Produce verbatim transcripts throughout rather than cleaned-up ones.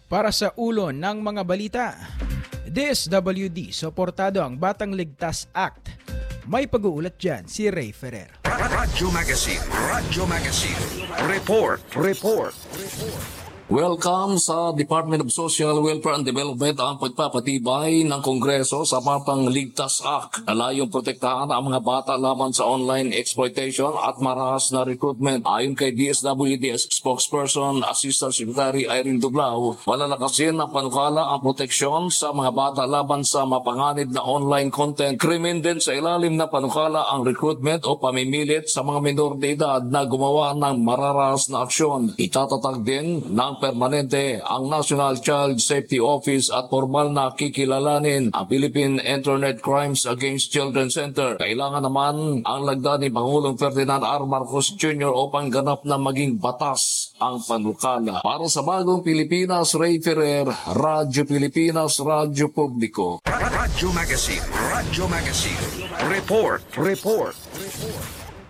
Para sa ulo ng mga balita, D S W D, suportado ang Batang Ligtas Act. May pag-uulat dyan si Ray Ferrer. Radyo Magazine, Radyo Magazine, Report, Report, Report. Welcome sa Department of Social Welfare and Development ang pagpapatibay ng Kongreso sa Batang Ligtas Act na layong protektahan ang mga bata laban sa online exploitation at marahas na recruitment. Ayon kay D S W D spokesperson Assistant Secretary Irene Dublao, malalakasin ng panukala ang proteksyon sa mga bata laban sa mapanganib na online content. Krimen din sa ilalim na panukala ang recruitment o pamimilit sa mga minor de edad na gumawa ng mararahas na aksyon. Itatatag din ng permanente ang National Child Safety Office at formal na kikilalanin ang Philippine Internet Crimes Against Children Center. Kailangan naman ang lagda ni Pangulong Ferdinand R. Marcos Junior upang ganap na maging batas ang panukala. Para sa Bagong Pilipinas, Ray Ferrer, Radyo Pilipinas, Radyo Publiko. Radyo Magazine, Radyo Magazine, Report, Report, Report.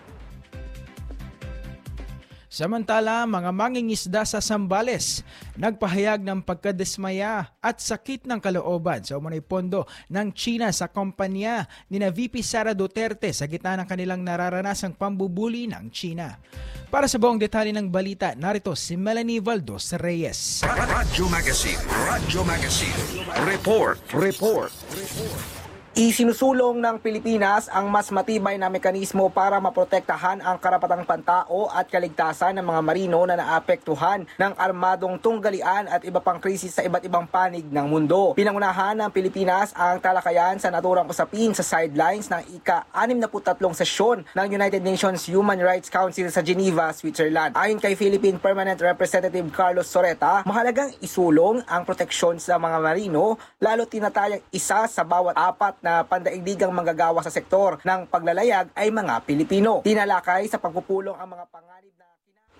Samantala, mga mangingisda sa Zambales nagpahayag ng pagkadismaya at sakit ng kalooban sa umunoy pondo ng China sa kumpanya ni na V P Sara Duterte sa gitna ng kanilang nararanasang pambubuli ng China. Para sa buong detalye ng balita, narito si Melanie Valdos Reyes. Radyo Magazine, Radyo Magazine, Report, Report, Report. Isinusulong ng Pilipinas ang mas matibay na mekanismo para maprotektahan ang karapatang pantao at kaligtasan ng mga marino na naapektuhan ng armadong tunggalian at iba pang krisis sa iba't ibang panig ng mundo. Pinangunahan ng Pilipinas ang talakayan sa naturang usapin sa sidelines ng ika-anim na tatlong sesyon ng United Nations Human Rights Council sa Geneva, Switzerland. Ayon kay Philippine Permanent Representative Carlos Soreta, mahalagang isulong ang proteksyon sa mga marino, lalo tinatayang isa sa bawat apat na pandaigdigang manggagawa sa sektor ng paglalayag ay mga Pilipino. Tinalakay sa pagpupulong ang mga panganib na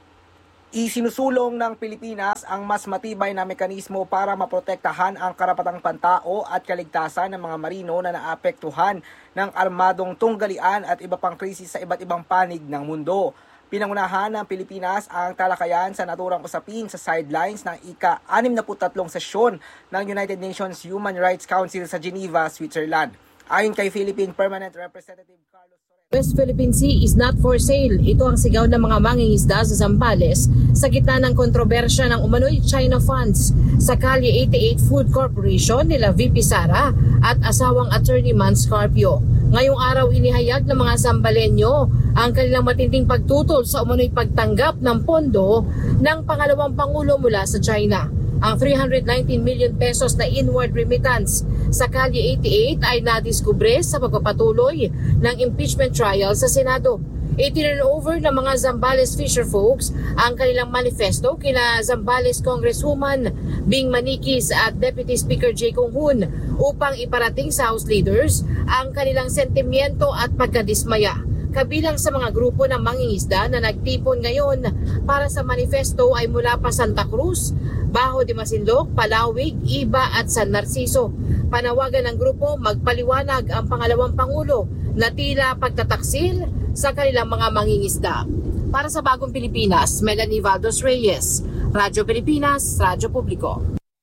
Isinusulong ng Pilipinas ang mas matibay na mekanismo para maprotektahan ang karapatang pantao at kaligtasan ng mga marino na naapektuhan ng armadong tunggalian at iba pang krisis sa iba't ibang panig ng mundo. Pinangunahan ng Pilipinas ang talakayan sa naturang usapin sa sidelines ng ika-anim na tatlong sesyon ng United Nations Human Rights Council sa Geneva, Switzerland. Ayon kay Philippine Permanent Representative Carlos Soreta, West Philippine Sea is not for sale. Ito ang sigaw ng mga mangingisda sa Zambales sa gitna ng kontrobersya ng umano'y China funds sa Calle eighty-eight Food Corporation nila V P Sara at asawang attorney Man Scarpio. Ngayong araw inihayag ng mga Zambalenyo ang kanilang matinding pagtutol sa umano'y pagtanggap ng pondo ng pangalawang pangulo mula sa China. Ang three hundred nineteen million pesos na inward remittance sa Calle eighty-eight ay nadiskubre sa pagpapatuloy ng impeachment trial sa Senado. Itinurn over ng mga Zambales fisher folks ang kanilang manifesto kina Zambales Congresswoman Bing Manikis at Deputy Speaker Jay Kung Hoon upang iparating sa House leaders ang kanilang sentimiento at pagkadismaya. Kabilang sa mga grupo ng mangingisda na nagtipon ngayon para sa manifesto ay mula pa Santa Cruz, Bajo de Masinloc, Palawig, Iba at San Narciso. Panawagan ng grupo magpaliwanag ang pangalawang pangulo na tila pagtataksil sa kanilang mga mangingisda. Para sa Bagong Pilipinas, Melanie Valdos Reyes, Radyo Pilipinas, Radyo Publiko.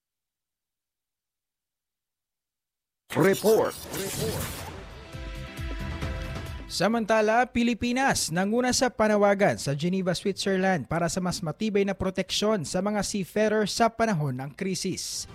Report, Report. Samantala, Pilipinas nanguna sa panawagan sa Geneva, Switzerland para sa mas matibay na proteksyon sa mga seafarer sa panahon ng krisis.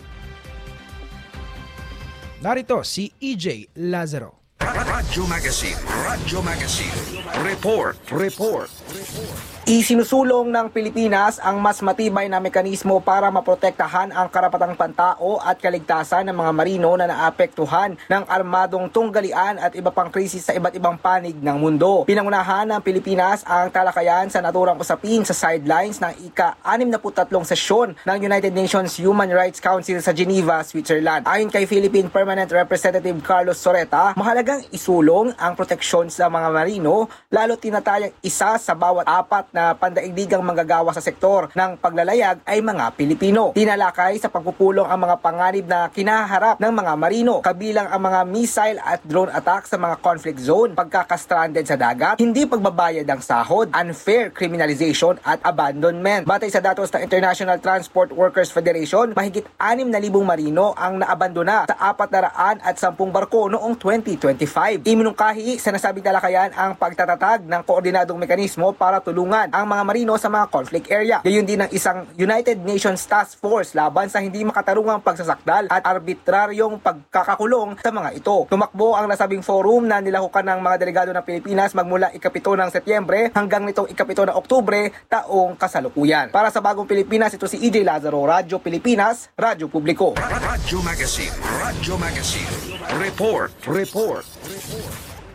Narito si E J Lazaro. Radyo Magazine, Radyo Magazine, Report, Report, Report. Isinusulong ng Pilipinas ang mas matibay na mekanismo para maprotektahan ang karapatang pantao at kaligtasan ng mga marino na naapektuhan ng armadong tunggalian at iba pang krisis sa iba't ibang panig ng mundo. Pinangunahan ng Pilipinas ang talakayan sa naturang usapin sa sidelines ng ika-anim na tatlong sesyon ng United Nations Human Rights Council sa Geneva, Switzerland. Ayon kay Philippine Permanent Representative Carlos Soreta, mahalagang isulong ang proteksyon sa mga marino, lalo tinatayang isa sa bawat apat na na pandaigdigang manggagawa sa sektor ng paglalayag ay mga Pilipino. Tinalakay sa pagpupulong ang mga panganib na kinaharap ng mga marino, kabilang ang mga missile at drone attack sa mga conflict zone, pagkakastranded sa dagat, hindi pagbabayad ng sahod, unfair criminalization at abandonment. Batay sa datos ng International Transport Workers Federation, mahigit anim na libong marino ang naabandona sa apat na raan at sampung barko noong twenty twenty-five. Iminungkahi sa nasabing talakayan ang pagtatatag ng koordinadong mekanismo para tulungan ang mga marino sa mga conflict area. Gayon din ang isang United Nations Task Force laban sa hindi makatarungang pagsasakdal at arbitraryong pagkakakulong sa mga ito. Tumakbo ang nasabing forum na nilahukan ng mga delegado ng Pilipinas magmula ikapito ng Setyembre hanggang nitong ikapito ng Oktubre taong kasalukuyan. Para sa Bagong Pilipinas, ito si E J Lazaro, Radyo Pilipinas, Radyo Publiko. Radyo Magazine, Radyo Magazine. Report, report, report.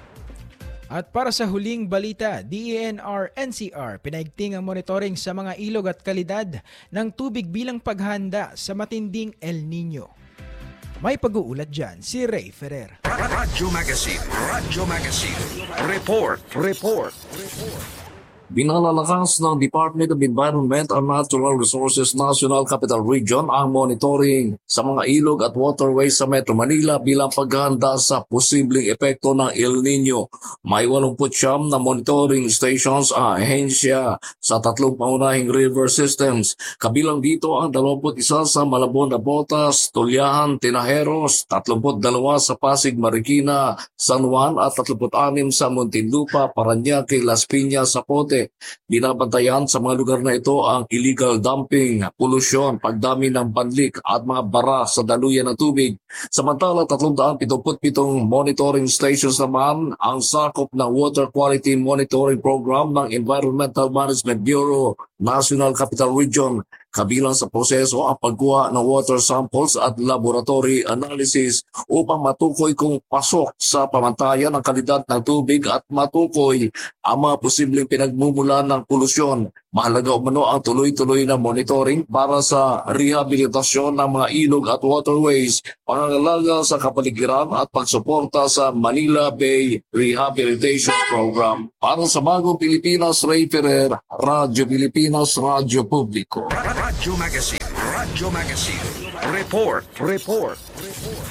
At para sa huling balita, D E N R N C R pinaigting ang monitoring sa mga ilog at kalidad ng tubig bilang paghanda sa matinding El Nino. May pag-uulat dyan si Ray Ferrer. Radyo Magazine, Radyo Magazine. Report, report, report. Binalalakas ng Department of Environment and Natural Resources National Capital Region ang monitoring sa mga ilog at waterways sa Metro Manila bilang paghahanda sa posibleng epekto ng El Nino. May walumput siyam na monitoring stations ang ahensya sa tatlong paunahing river systems. Kabilang dito ang dalawamput isa sa Malabon na Botas, Tulyahan, Tinajeros, tatlumput dalawa sa Pasig, Marikina, San Juan at tatlumput anim sa Muntinlupa, Parañaque, Las Piñas, Zapote. Binabantayan sa mga lugar na ito ang illegal dumping, polusyon, pagdami ng panlik at mga bara sa daluyan ng tubig. Samantala, tatlong daan pituput pitong monitoring stations naman ang sakop ng Water Quality Monitoring Program ng Environmental Management Bureau, National Capital Region. Kabilang sa proseso ang pagkuha ng water samples at laboratory analysis upang matukoy kung pasok sa pamantayan ng kalidad ng tubig at matukoy ang mga posibleng pinagmumulan ng polusyon. Mahalaga umano ang tuloy-tuloy na monitoring para sa rehabilitasyon ng mga ilog at waterways, pangangalaga sa kapaligiran at pagsuporta sa Manila Bay Rehabilitation Program. Para sa Bagong Pilipinas, Ray Ferrer, Radyo Pilipinas, Radyo Publiko. Radyo Magazine, Radyo Magazine. Report, report, report.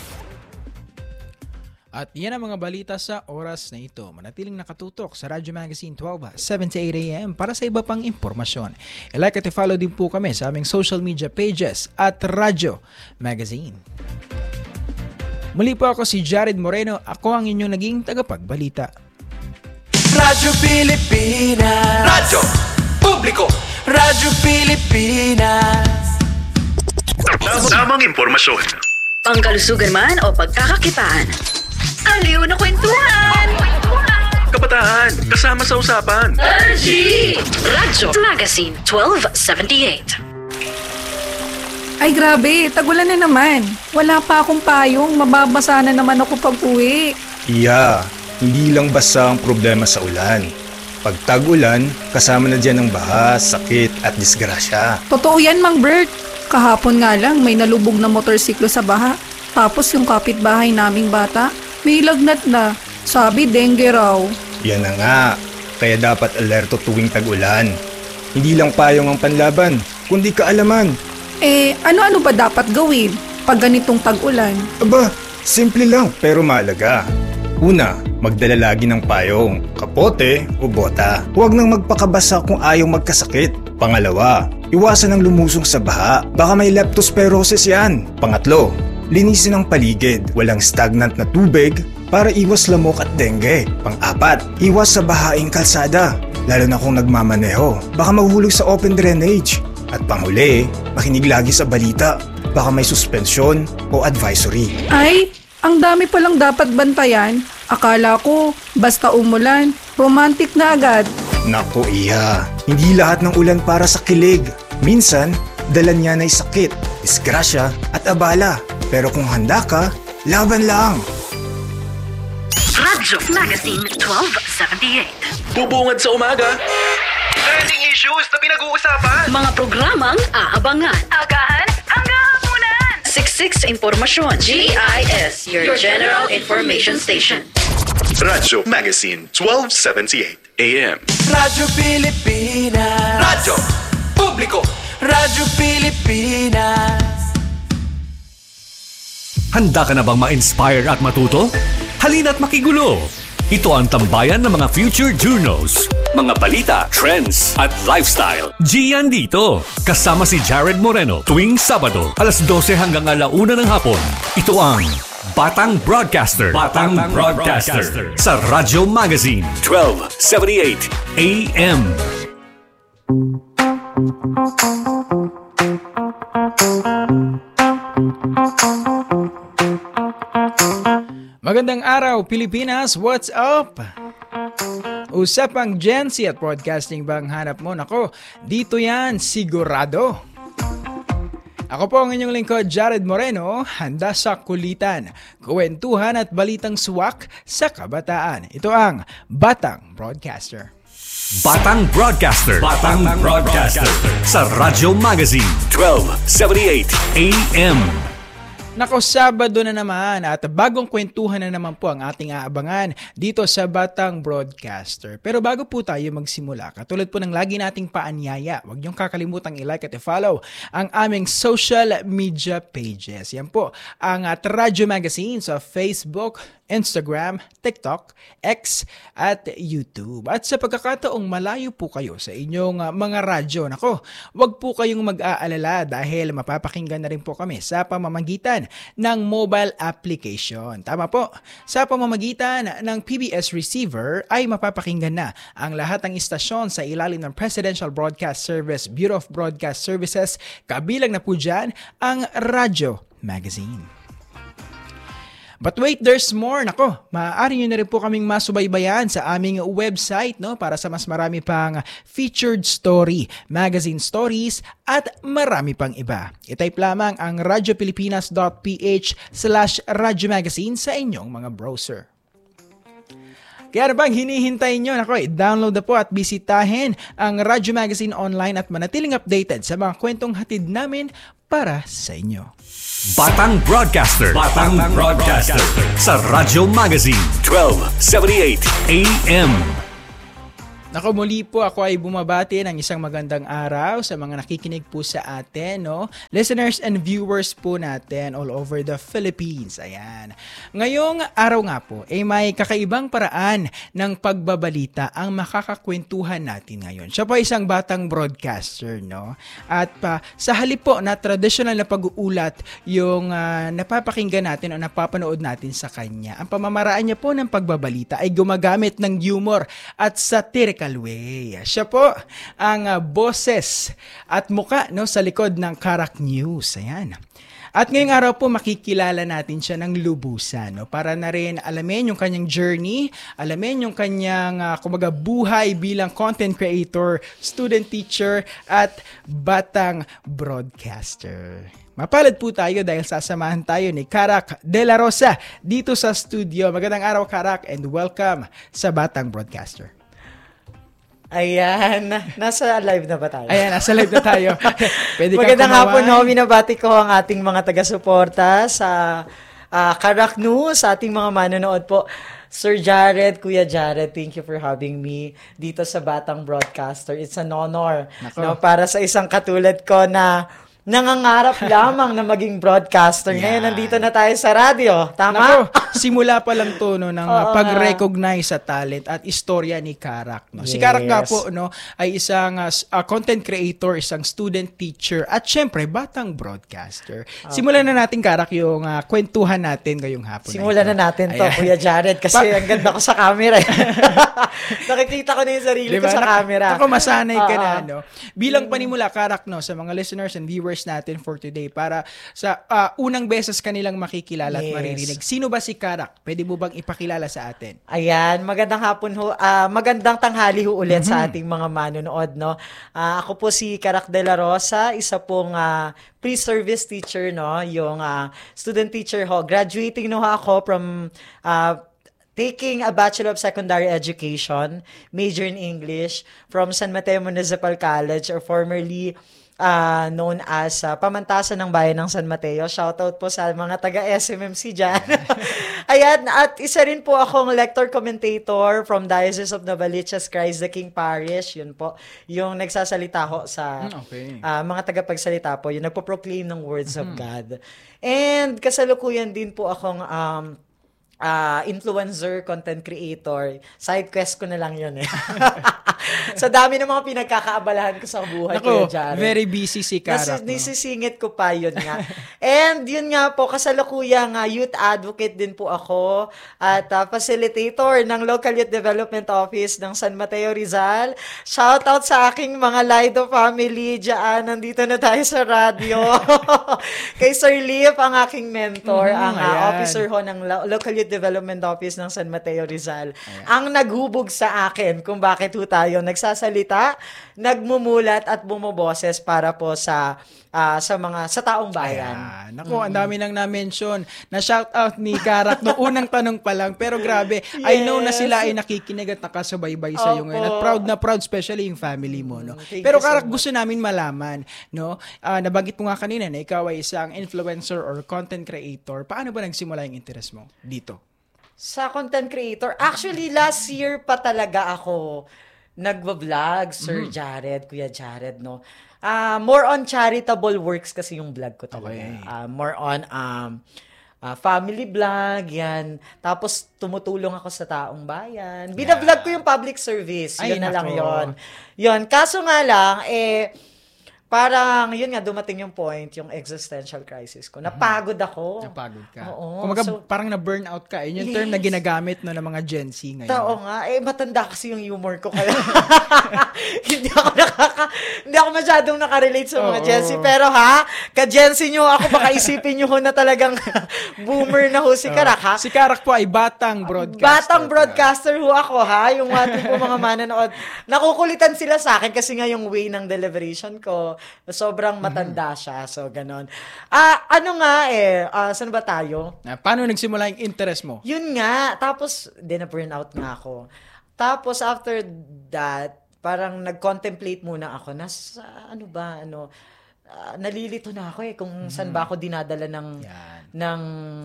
At yan ang mga balita sa oras na ito. Manatiling nakatutok sa Radyo Magazine twelve, seven to eight a.m. para sa iba pang impormasyon. I-like at i-follow din po kami sa aming social media pages at Radyo Magazine. Muli po ako si Jared Moreno. Ako ang inyong naging tagapagbalita. Radyo Pilipinas, Radyo Publiko, Radyo Pilipinas. Tamang impormasyon, pangkalusugan man o pagkakakitaan. Aliw na kwentuhan! kabataan, kasama sa usapan. R G! Radyo Magazine twelve seventy-eight. Ay grabe, tagulan na naman. Wala pa akong payong, mababasa na naman ako pag uwi. Iya, hindi lang basta ang problema sa ulan. Pag tag-ulan, kasama na dyan ang baha, sakit at disgrasya. Totoo yan, Mang Bert. Kahapon nga lang may nalubog na motorsiklo sa baha. Tapos yung kapitbahay naming bata, may lagnat na. Sabi, dengue raw. Yan na nga. Kaya dapat alerto tuwing tag-ulan. Hindi lang payong ang panlaban, kundi kaalaman. Eh, ano-ano ba dapat gawin pag ganitong tag-ulan? Aba, simple lang pero mahalaga. Una, magdala lagi ng payong, kapote o bota. Huwag nang magpakabasa kung ayaw magkasakit. Pangalawa, iwasan ang lumusong sa baha. Baka may leptospirosis yan. Pangatlo, linisin ang paligid. Walang stagnant na tubig para iwas lamok at dengue. Pang-apat, iwas sa bahaing kalsada. Lalo na kung nagmamaneho. Baka mahulog sa open drainage. At panghuli, makinig lagi sa balita. Baka may suspensyon o advisory. Ay, ang dami palang dapat bantayan. Akala ko, basta umulan, romantic na agad. Naku iya, hindi lahat ng ulan para sa kilig. Minsan, dala niya na'y sakit, disgrasya at abala. Pero kung handa ka, laban lang. Radyo Magazine twelve seventy-eight. Bubungad sa umaga. Trending issues na pinag-uusapan. Mga programang aabangan. Agahan hanggang hapunan. Siksik sa impormasyon. G I S, your, your General Information Station. Radyo Magazine, twelve seventy-eight A M. Radyo Pilipinas. Radyo Publiko. Radyo Pilipinas. Handa ka na bang ma-inspire at matuto? Halina't makigulo! Ito ang tambayan ng mga future journos, mga balita, trends, at lifestyle. Gian dito, kasama si Jared Moreno tuwing Sabado, alas dose hanggang alauna ng hapon. Ito ang Batang Broadcaster. Batang, Batang Broadcaster. Broadcaster sa Radyo Magazine, twelve seventy-eight A M. Magandang araw, Pilipinas! What's up? Usapang Gen Z at broadcasting bang hanap mo? Nako, dito yan, sigurado. Ako po ang inyong lingkod, Jared Moreno, handa sa kulitan, kwentuhan at balitang swak sa kabataan. Ito ang Batang Broadcaster. Batang Broadcaster. Batang, Batang Broadcaster. Broadcaster sa Radyo Magazine, twelve seventy-eight A M. Nako, Sabado na naman at bagong kwentuhan na naman po ang ating aabangan dito sa Batang Broadcaster. Pero bago po tayo magsimula, katulad po ng lagi nating paanyaya, huwag niyong kakalimutang i-like at i-follow ang aming social media pages. Yan po, ang at Radyo Magazine sa Facebook, Instagram, TikTok, X, at YouTube. At sa pagkakataong malayo po kayo sa inyong uh, mga radyo, nako, wag po kayong mag-aalala dahil mapapakinggan na rin po kami sa pamamagitan ng mobile application. Tama po, sa pamamagitan ng P B S receiver ay mapapakinggan na ang lahat ng istasyon sa ilalim ng Presidential Broadcast Service, Bureau of Broadcast Services, kabilang na po dyan ang Radyo Magazine. But wait, there's more. Nako, maaari nyo na rin po kaming masubaybayan sa aming website, no, para sa mas marami pang featured story, magazine stories, at marami pang iba. I-type lamang ang radyopilipinas.ph slash radyomagazine sa inyong mga browser. Kaya ano bang hinihintay nyo? Nako, i-download na po at bisitahin ang Radyo Magazine online at manatiling updated sa mga kwentong hatid namin para sa inyo. Batang Broadcaster. Batang, Batang Broadcaster. Broadcaster sa Radyo Magazine, twelve seventy-eight A M. Nako, muli po ako ay bumabati ng isang magandang araw sa mga nakikinig po sa atin, no? Listeners and viewers po natin all over the Philippines. Ayan. Ngayong araw nga po, ay eh, may kakaibang paraan ng pagbabalita ang makakakwentuhan natin ngayon. Siya po isang batang broadcaster, no? At pa, sa halip po na traditional na pag-uulat yung uh, napapakinggan natin o napapanood natin sa kanya, ang pamamaraan niya po ng pagbabalita ay gumagamit ng humor at satirical way. Siya po ang uh, boses at muka, no, sa likod ng Karak News. Ayan. At ngayong araw po makikilala natin siya ng lubusan, no, para na rin alamin yung kanyang journey, alamin yung kanyang uh, kumbaga buhay bilang content creator, student teacher at batang broadcaster. Mapalad po tayo dahil sasamahan tayo ni Karak De La Rosa dito sa studio. Magandang araw, Karak, and welcome sa Batang Broadcaster. Ayan, nasa live na ba tayo? Ayan, nasa live na tayo. Pwede magandang hapon, no? Minabati ko ang ating mga taga-suporta sa uh, Karak News, sa ating mga manonood po. Sir Jared, Kuya Jared, thank you for having me dito sa Batang Broadcaster. It's an honor, no, para sa isang katulad ko na nangangarap lamang na maging broadcaster. Yeah. Ngayon, nandito na tayo sa radyo. Tama? Nako, simula pa lang to, no, ng uh, pag-recognize sa talent at istorya ni Karak. No? Yes. Si Karak nga po, no, ay isang uh, uh, content creator, isang student teacher, at syempre, batang broadcaster. Okay. Simulan na natin, Karak, yung uh, kwentuhan natin ngayong hapon. Simulan na, na natin to, ayan. Kuya Jared, kasi pa- ang ganda ko sa camera. Nakikita ko na yung sarili diba? ko sa camera. Ako, masanay ka uh, na. No? Bilang panimula, Karak, no, sa mga listeners and viewers natin for today para sa uh, unang beses kanilang makikilala yes. at maririnig. Sino ba si Karak? Pwede mo bang ipakilala sa atin? Ayan, magandang hapon ho, uh, magandang tanghali ho ulit mm-hmm. sa ating mga manonood, no. Uh, ako po si Karak De La Rosa, isa pong uh, pre-service teacher, no, yung uh, student teacher ho. Graduating no ako from uh, taking a Bachelor of Secondary Education, major in English from San Mateo Municipal College, or formerly uh, known as uh, Pamantasan ng Bayan ng San Mateo. Shoutout po sa mga taga-S M M C dyan. Ayan, at isa rin po akong lector commentator from Diocese of Novaliches, Christ the King Parish. Yun po, yung nagsasalita ho sa okay. uh, mga tagapagsalita po, yung nagpo-proclaim ng words mm-hmm. of God. And kasalukuyan din po akong um, uh, influencer, content creator. Side quest ko na lang yun eh. Sa dami ng mga pinagkakaabalahan ko sa buhay ko, Jared. Very busy si Karak. Nas- nisisingit ko pa yun nga. And yun nga po, kasalukuyang uh, youth advocate din po ako at uh, facilitator ng Local Youth Development Office ng San Mateo, Rizal. Shout out sa aking mga Lido family dyan. Nandito na tayo sa radio. Kay Sir Leaf, ang aking mentor, mm, ang uh, officer ho ng Lo- Local Youth Development Office ng San Mateo, Rizal. Ayan. Ang naghubog sa akin kung bakit ho tayo nagsasalita, nagmumulat at bumoboses para po sa uh, sa mga sa taong bayan. Ayan. Naku, mm-hmm. ang dami nang na-mention. Na shout out ni Karak no unang tanong pa lang, pero grabe, yes. I know na sila ay nakikinig at nakasubaybay sa iyo ngayon. At proud na proud, especially yung family mo, no. Thank pero so Karak, gusto namin malaman, no? Uh, nabanggit mo nga kanina na ikaw ay isang influencer or content creator. Paano ba nagsimula yung interest mo dito? Sa content creator, actually last year pa talaga ako nagva-vlog, Sir mm-hmm. Jared, Kuya Jared, no? Uh, more on charitable works kasi yung vlog ko talaga. Okay. Uh, more on um, uh, family vlog, yan. Tapos tumutulong ako sa taong bayan. Bina-vlog ko yung public service. Ay, yun na lang yun. Yun. Kaso nga lang, eh, parang, yun nga, dumating yung point, yung existential crisis ko. Napagod ako. Napagod ka. Oo. Kumaga, So, parang na-burnout ka. Yun yung yes. term na ginagamit no, ng mga Gen Z ngayon. Oo nga. Eh, matanda kasi yung humor ko. Kaya hindi ako nakaka, hindi ako masyadong nakarelate sa mga Oo. Gen Z. Pero ha, ka-Gen Z nyo ako, baka isipin nyo ho na talagang boomer na ho si Karak, ha? Si Karak po ay batang broadcaster. Batang broadcaster ho ako, ha? Yung ating po mga manonood. Nakukulitan sila sa akin kasi nga yung way ng deliberation ko, sobrang matanda siya. So, ganon. Ah, ano nga eh, uh, saan ba tayo? Ah, paano nagsimula yung interest mo? Yun nga. Tapos, din na burnout nga ako. Tapos, after that, parang nag-contemplate muna ako. Nasa, ano ba, ano, uh, nalilito na ako eh, kung mm-hmm. saan ba ako dinadala ng, ng,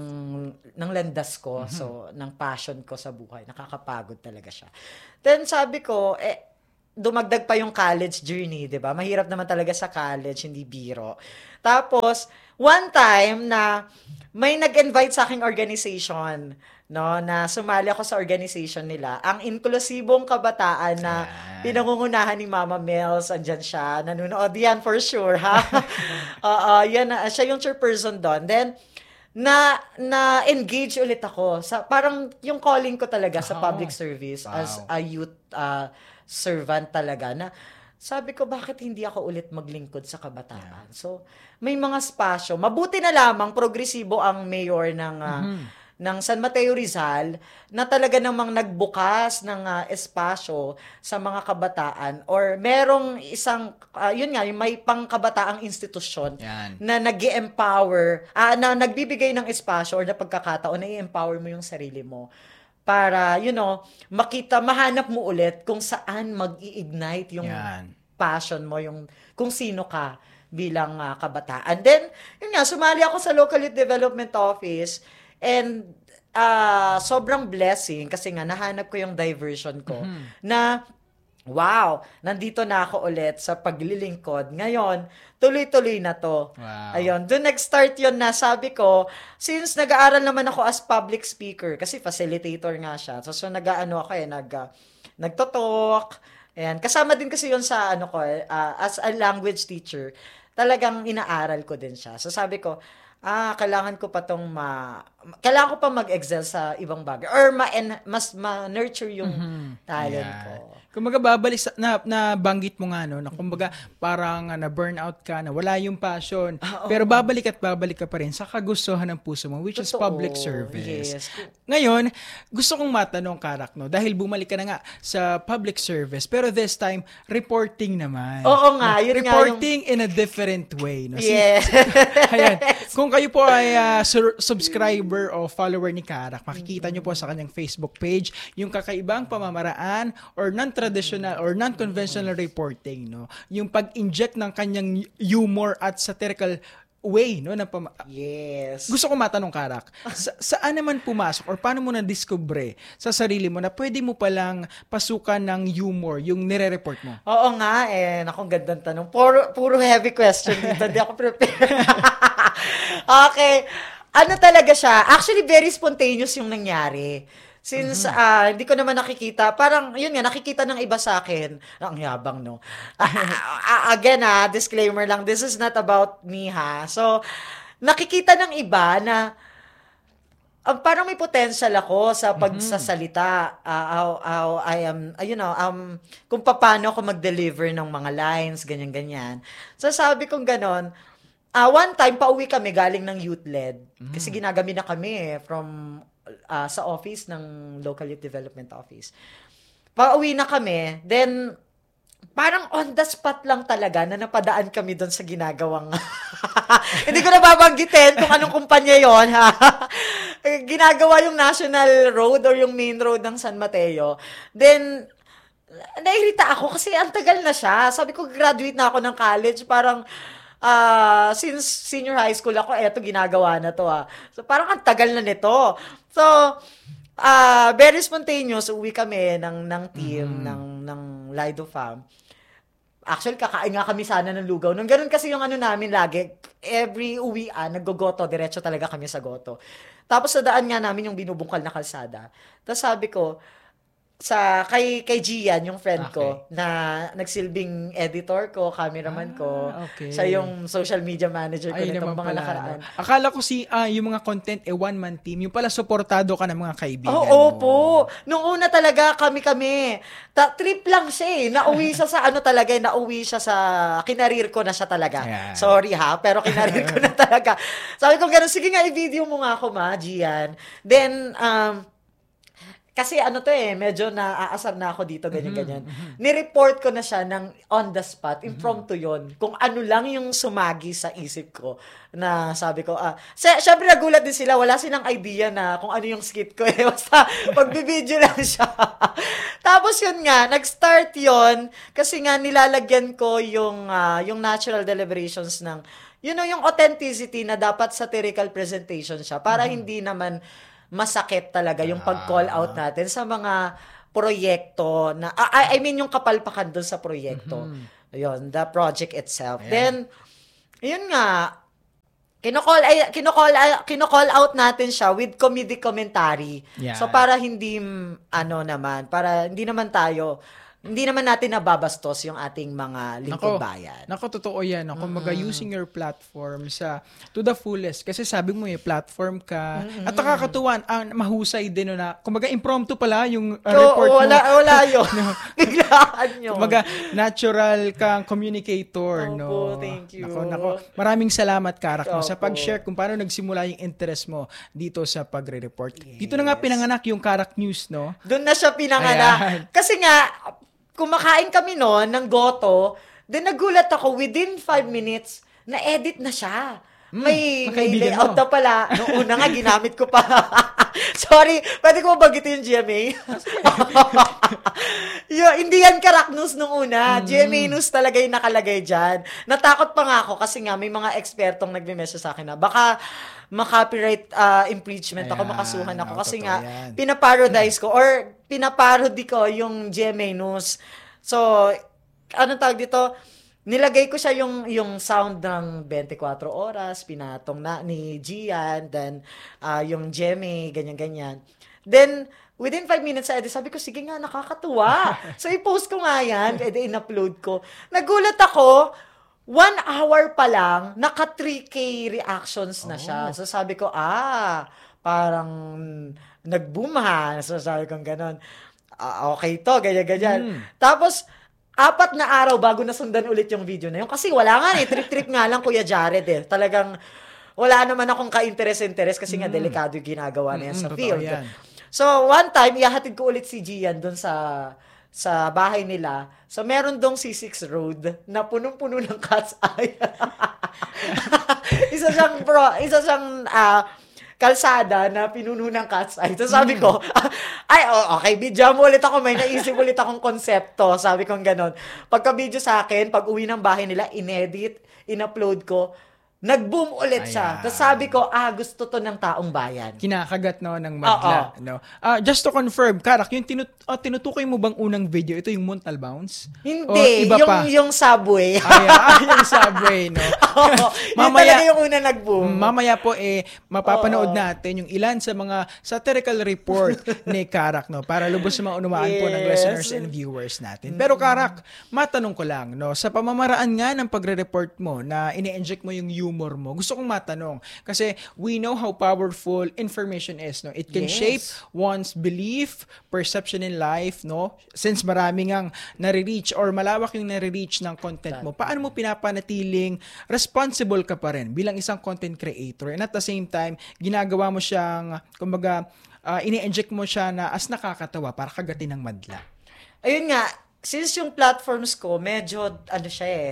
ng landas ko. Mm-hmm. So, ng passion ko sa buhay. Nakakapagod talaga siya. Then, sabi ko, eh, dumagdag pa yung college journey, 'di ba? Mahirap naman talaga sa college, hindi biro. Tapos, one time na may nag-invite sa aking organization, no, na sumali ako sa organization nila, ang inklusibong kabataan na pinangungunahan ni Mama Mels, andyan siya, nanonood yan for sure, ha? Oo, yan, uh, siya yung chairperson doon. Then, na na engage ulit ako sa parang yung calling ko talaga sa public service wow. as a youth uh, servant talaga, na sabi ko, bakit hindi ako ulit maglingkod sa kabataan? So, may mga spasyo. Mabuti na lamang progresibo ang mayor ng uh, mm-hmm. ng San Mateo, Rizal, na talaga namang nagbukas ng uh, espasyo sa mga kabataan, or merong isang, uh, yun nga, may pangkabataang institusyon Yan. na nag-empower, uh, na nagbibigay ng espasyo or na pagkakataon na i-empower mo yung sarili mo para, you know, makita, mahanap mo ulit kung saan mag-i-ignite yung Yan. passion mo, yung kung sino ka bilang uh, kabataan. Then, yun nga, sumali ako sa Local Youth Development Office, and uh, sobrang blessing kasi nga nahanap ko yung diversion ko mm-hmm. na wow, nandito na ako ulit sa paglilingkod. Ngayon, tuloy-tuloy na to. Wow. Ayun, doon nag-start yun na sabi ko, since nag-aaral naman ako as public speaker, kasi facilitator nga siya. So, so nag-ano ako eh, nag, uh, nagtotalk. Ayan, kasama din kasi yun sa ano ko, uh, as a language teacher, talagang inaaral ko din siya. So sabi ko, ah, kailangan ko pa tong ma... Kailangan ko pa mag-excel sa ibang bagay. Or ma mas ma-nurture yung mm-hmm. talent yeah. ko. Kumbaga, babalik sa, na, na banggit mo nga, no, na kumbaga, parang uh, na-burnout ka, na wala yung passion. Ah, pero babalik at babalik ka pa rin sa kagustuhan ng puso mo, which Totoo. is public service. Yes. Ngayon, gusto kong matanong, Karak, no, dahil bumalik ka na nga sa public service, pero this time, reporting naman. Oo nga, yun reporting nga yung... in a different way. No? Yes. Ayan. Kung kung kayo po ay uh, sur- subscriber o follower ni Karak, makikita nyo po sa kanyang Facebook page yung kakaibang pamamaraan or non-traditional or non-conventional reporting, no? Yung pag-inject ng kanyang humor at satirical way, no, na pama- yes. Gusto ko matanong, Karak, sa- saan naman pumasok or paano mo na-discover sa sarili mo na pwede mo palang pasukan ng humor yung nire-report mo? Oo nga, eh. Nakong gandang tanong. Puro, puro heavy question dito. Hindi ako prepared. Okay. Ano talaga siya? Actually, very spontaneous yung nangyari. Since mm-hmm. uh, hindi ko naman nakikita, parang, yun nga, nakikita ng iba sa akin. Ang yabang, no? Uh, uh, again, ha, disclaimer lang, this is not about me, ha? So, nakikita ng iba na um, parang may potential ako sa pagsasalita. Uh, how, how I am, uh, you know, um, kung paano ako mag-deliver ng mga lines, ganyan-ganyan. So, sabi kong ganon, uh, one time, pauwi kami galing ng youth-led. Mm-hmm. Kasi ginagami na kami eh, from Uh, sa office ng Local Youth Development Office. Pauwi na kami, then parang on the spot lang talaga na napadaan kami doon sa ginagawang hindi ko na babanggitin kung anong kumpanya yon, ha. Ginagawa yung National Road or yung main road ng San Mateo. Then nairita ako kasi ang tagal na siya. Sabi ko, graduate na ako ng college, parang Uh, since senior high school ako, eto ginagawa na to, ah. So, parang ang tagal na nito. So, uh, very spontaneous, uwi kami ng, ng team, mm-hmm. ng, ng Lido Fam. Actually, kakain nga kami sana ng lugaw. Nung ganun kasi yung ano namin lagi, every uwian, naggogoto, diretso talaga kami sa goto. Tapos sa daan nga namin yung binubungkal na kalsada. Tapos sabi ko, sa kay kay Gian, yung friend okay. ko na nagsilbing editor ko, cameraman ko, ah, okay. siya yung social media manager ko nitong mga nakaraan. No? Akala ko si uh, yung mga content eh one man team, yung pala suportado ka ng mga kaibigan. Oo, oh, po. Nung una talaga kami-kami. Ta- trip lang siya eh. Nauwi siya sa ano talaga, eh, nauwi siya sa kinarir ko na siya talaga. Yeah. Sorry ha, pero kinarir ko na talaga. Sabi ko gano'n, sige nga i-video mo nga ako ma, Gian. Then um kasi ano to eh, medyo naaasar na ako dito, ganyan-ganyan. Mm-hmm. Ni-report ko na siya ng on the spot, impromptu yun. Kung ano lang yung sumagi sa isip ko, na sabi ko, ah, syempre nagulat din sila, wala silang idea na kung ano yung skit ko eh. Basta magbibideo lang siya. Tapos yun nga, nag-start yun, kasi nga nilalagyan ko yung, uh, yung natural deliberations ng, you know, yung authenticity na dapat satirical presentation siya, para mm-hmm. hindi naman masakit talaga yung pag-call out natin sa mga proyekto na, I, I mean yung kapalpakan doon sa proyekto. Mm-hmm. Yun, the project itself. Ayan. Then, yun nga, kinocall, ay, kinocall, ay, kinocall out natin siya with comedic commentary. Yeah. So, para hindi, ano naman, para hindi naman tayo, hindi naman natin nababastos yung ating mga lingkod bayan. Nako, totoo yan. Nako, mm-hmm. maga using your platform sa to the fullest. Kasi sabi mo eh, platform ka. Mm-hmm. At nakakatuwan, ang mahusay din no, na, kumaga impromptu pala yung uh, so, report mo. Wala, wala yun. Biglaan yun. Kumaga natural kang communicator. Opo, no? Thank you. Nako, nako. Maraming salamat, Karak, no, sa pag-share kung paano nagsimula yung interest mo dito sa pagre-report. Yes. Dito na nga pinanganak yung Karak News, no? Doon na siya pinanganak. Ayan. Kasi nga, kumakain kami noon ng goto, then nagulat ako, within five minutes, na-edit na siya. Mm, may, may layout na pala. Noong una nga, ginamit ko pa. Sorry, pwede ko bagitin yung G M A? Yung, hindi yan Karak News nung una. Mm. G M A News talaga yung nakalagay dyan. Natakot pa nga ako kasi nga may mga ekspertong nagme-message sa akin na baka maka-copyright uh, impeachment ako, makasuhan ako. No, kasi nga, yan. pinaparodize ko or pinaparody ko yung G M A News. So, ano tawag dito? Nilagay ko siya yung yung sound ng twenty-four oras, pinatong na ni Gian, then uh, yung G M A, ganyan-ganyan. Then, within five minutes, edi sabi ko, sige nga, nakakatuwa. So, i-post ko nga yan, edi in-upload ko. Nagulat ako, one hour pa lang, naka three K reactions na siya. Oh. So, sabi ko, ah, parang nag-boom ha. So, sabi ko gano'n, ah, okay to, ganyan-ganyan. Mm. Tapos, apat na araw bago nasundan ulit yung video na yun. Kasi wala nga eh, trip-trip nga lang Kuya Jared eh. Talagang wala naman akong ka-interest-interest kasi mm. nga delikado yung ginagawa na yan mm, sa field. Yan. So, one time, ihahatid ko ulit si Gian dun sa sa bahay nila. So, meron dong C six Road na punong-puno ng cat's eye. isa siyang, bro, isa siyang uh, kalsada na pinuno ng cat's eye. So, sabi ko, ay, oh, okay, video mo ulit ako. May naisip ulit akong konsepto. Sabi ko ganon. Pagka-video sa akin, pag uwi ng bahay nila, inedit, in-upload ko, nag-boom ulit siya. Tapos sabi ko, ah, gusto to ng taong bayan. Kinakagat no ng madla. No? Uh, just to confirm, Karak, yung tinut uh, tinutukoy mo bang unang video, ito yung Montal Bounce? Hindi, iba yung, pa? yung Subway. Ay, ah, yung Subway, no? Oo, mamaya, yung una nag-boom. Mamaya po, eh, mapapanood Oo. natin yung ilan sa mga satirical report ni Karak, no? Para lubos na maunawaan yes. po ng listeners and viewers natin. Pero Karak, matanong ko lang, no? Sa pamamaraan nga ng pagre-report mo na ini-inject mo yung humor mo. Gusto kong matanong kasi we know how powerful information is, no? It can yes. shape one's belief, perception in life, no? Since marami ngang nare-reach or malawak yung nare-reach ng content mo, paano mo pinapanatiling responsible ka pa rin bilang isang content creator and at the same time, ginagawa mo siyang, kumbaga, uh, ini-inject mo siya na as nakakatawa para kagatin ng madla? Ayun nga, since yung platforms ko, medyo, ano siya eh,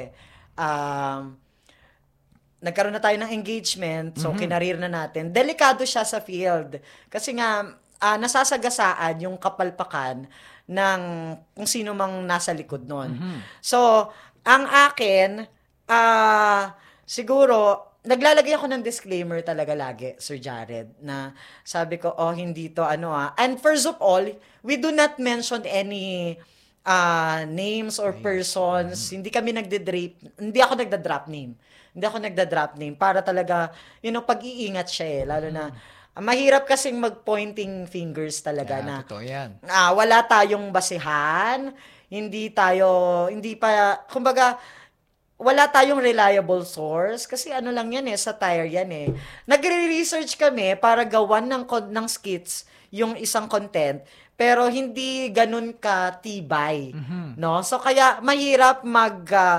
um, nagkaroon na tayo ng engagement, so mm-hmm. kinarir na natin. Delikado siya sa field. Kasi nga, uh, nasasagasaan yung kapalpakan ng kung sino mang nasa likod nun. Mm-hmm. So, ang akin, uh, siguro, naglalagay ako ng disclaimer talaga lagi, Sir Jared, na sabi ko, oh, hindi to, ano ah. And first of all, we do not mention any uh, names or persons. Mm-hmm. Hindi kami nagde-drape, hindi ako nagda-drop name. Hindi ako nagda-drop name para talaga, you know, pag-iingat siya eh. Lalo na, uh, mahirap kasing mag-pointing fingers talaga yeah, na totoo yan. Uh, wala tayong basihan, hindi tayo, hindi pa, kumbaga, wala tayong reliable source kasi ano lang yan eh, satire yan eh. Nagre-research kami para gawan ng, ng skits yung isang content, pero hindi ganun ka tibay. Mm-hmm. No? So, kaya mahirap mag... Uh,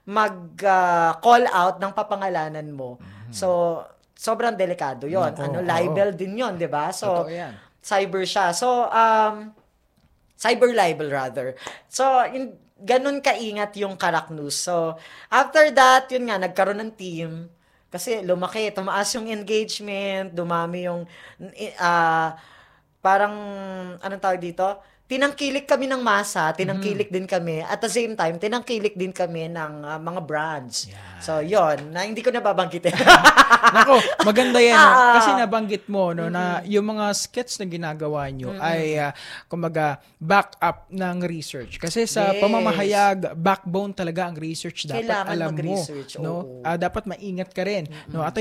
mag-call uh, out ng papangalanan mo. Mm-hmm. So, sobrang delikado yon. Nako, ano, libel oo. din yon, di ba? So, cyber siya. So, um, cyber libel rather. So, in, ganun kaingat yung Karak News. So, after that, yun nga, nagkaroon ng team. Kasi lumaki, tumaas yung engagement, dumami yung, uh, parang, anong tawag dito? Tinangkilik kami ng masa, tinangkilik mm. din kami. At the same time, tinangkilik din kami ng uh, mga brands. Yeah. So, yon na hindi ko nababanggitin. Nako, maganda yan. Ah, kasi nabanggit mo no, mm-hmm. na yung mga skits na ginagawa nyo mm-hmm. ay, uh, kumbaga, back up ng research. Kasi sa yes. pamamahayag, backbone talaga ang research. Dapat Kailangan alam mo. Oh. No? Uh, dapat maingat ka rin. Mm-hmm. No? At